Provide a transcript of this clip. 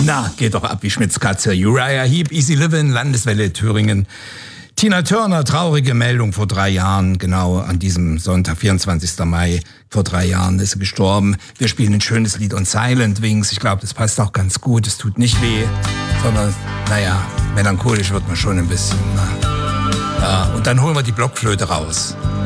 Na, geht doch ab wie Schmitz Katze. Uriah Heep, Easy Livin', Landeswelle Thüringen. Tina Turner, traurige Meldung vor 3 Jahren, genau an diesem Sonntag, 24. Mai, vor 3 Jahren ist sie gestorben. Wir spielen ein schönes Lied on Silent Wings. Ich glaube, das passt auch ganz gut. Es tut nicht weh, sondern, melancholisch wird man schon ein bisschen. Ja, und dann holen wir die Blockflöte raus.